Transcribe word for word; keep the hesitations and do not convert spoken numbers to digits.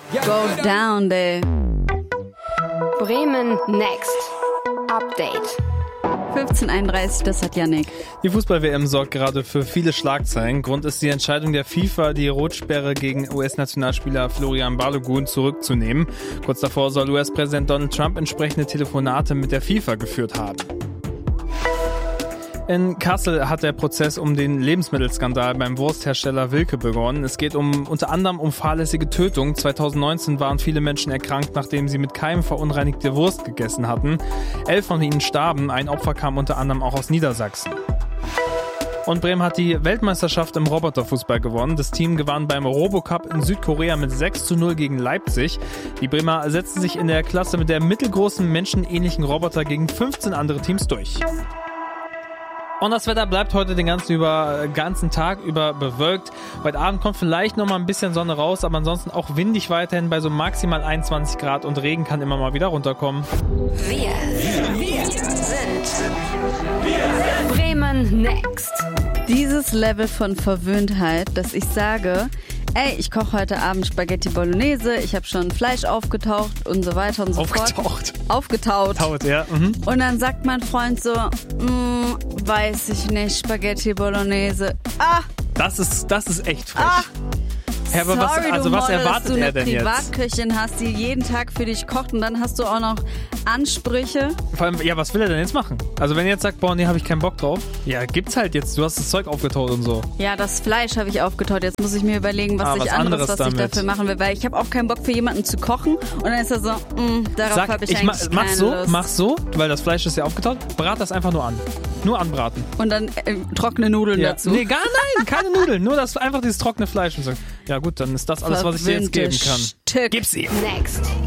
Go down there. Bremen Next. Update. fünfzehn einunddreißig, das hat Yannick. Die Fußball-W M sorgt gerade für viele Schlagzeilen. Grund ist die Entscheidung der FIFA, die Rotsperre gegen U S-Nationalspieler Florian Balogun zurückzunehmen. Kurz davor soll U S-Präsident Donald Trump entsprechende Telefonate mit der FIFA geführt haben. In Kassel hat der Prozess um den Lebensmittelskandal beim Wursthersteller Wilke begonnen. Es geht um unter anderem um fahrlässige Tötung. zweitausendneunzehn waren viele Menschen erkrankt, nachdem sie mit Keimen verunreinigte Wurst gegessen hatten. Elf von ihnen starben. Ein Opfer kam unter anderem auch aus Niedersachsen. Und Bremen hat die Weltmeisterschaft im Roboterfußball gewonnen. Das Team gewann beim Robocup in Südkorea mit sechs zu null gegen Leipzig. Die Bremer setzten sich in der Klasse mit der mittelgroßen menschenähnlichen Roboter gegen fünfzehn andere Teams durch. Und das Wetter bleibt heute den ganzen, über, ganzen Tag über bewölkt. Heute Abend kommt vielleicht noch mal ein bisschen Sonne raus, aber ansonsten auch windig weiterhin bei so maximal einundzwanzig Grad und Regen kann immer mal wieder runterkommen. Wir, wir sind Bremen Next. Dieses Level von Verwöhntheit, dass ich sage, ey, ich koche heute Abend Spaghetti Bolognese, ich habe schon Fleisch aufgetaucht und so weiter und so Aufgetaucht. fort. Aufgetaucht. Taut, ja. Mhm. Und dann sagt mein Freund so, mm, weiß ich nicht, Spaghetti Bolognese. Ah! Das ist, das ist echt frech. Ah! Ja, aber was, Sorry, also du was Model, erwartet dass du er eine denn jetzt? Privatköchin hast, die jeden Tag für dich kocht und dann hast du auch noch Ansprüche. Vor allem, ja, was will er denn jetzt machen? Also wenn er jetzt sagt, boah, nee, habe ich keinen Bock drauf. Ja, gibt's halt jetzt. Du hast das Zeug aufgetaut und so. Ja, das Fleisch habe ich aufgetaut. Jetzt muss ich mir überlegen, was Ah, ich was anderes, anderes was ich damit. dafür machen will. Weil ich habe auch keinen Bock für jemanden zu kochen. Und dann ist er so, mm, darauf Sag, habe ich, ich eigentlich ma, mach keine so, Lust. mach so, weil das Fleisch ist ja aufgetaut. Brat das einfach nur an. Nur anbraten. Und dann äh, trockene Nudeln Ja. dazu. Nee, gar nein, keine Nudeln. Nur das einfach dieses trockene Fleisch und so. Ja gut, dann ist das alles, was ich dir jetzt geben kann. Stück. Gib's ihm. Next.